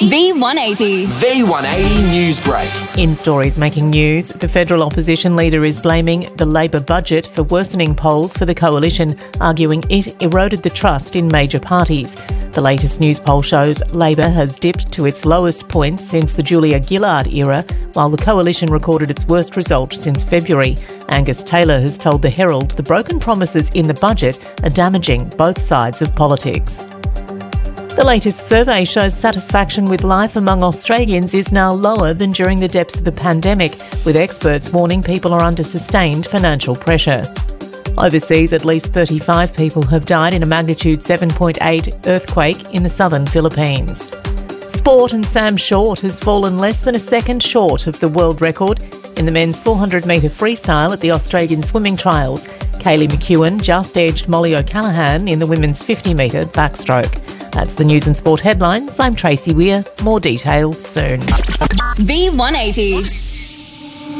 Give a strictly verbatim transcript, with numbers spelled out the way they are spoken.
V one eighty. V one eighty Newsbreak. In stories making news, the federal opposition leader is blaming the Labor budget for worsening polls for the coalition, arguing it eroded the trust in major parties. The latest news poll shows Labor has dipped to its lowest point since the Julia Gillard era, while the coalition recorded its worst result since February. Angus Taylor has told the Herald the broken promises in the budget are damaging both sides of politics. The latest survey shows satisfaction with life among Australians is now lower than during the depths of the pandemic, with experts warning people are under sustained financial pressure. Overseas, at least thirty-five people have died in a magnitude seven point eight earthquake in the southern Philippines. Sport, and Sam Short has fallen less than a second short of the world record in the men's four hundred metre freestyle at the Australian swimming trials. Kaylee McEwen just edged Molly O'Callaghan in the women's fifty metre backstroke. That's the news and sport headlines. I'm Tracy Weir. More details soon. V one eighty.